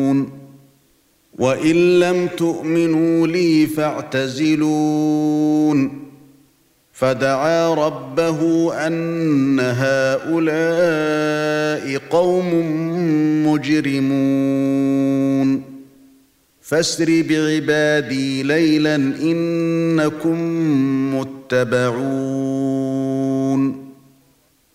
وَإِن لَّمْ تُؤْمِنُوا لِي فَاعْتَزِلُونِ فَدَعَا رَبَّهُ أَنَّ هَؤُلَاءِ قَوْمٌ مُجْرِمُونَ فَاسْرِ بِعِبَادِي لَيْلًا إِنَّكُمْ مُتَّبَعُونَ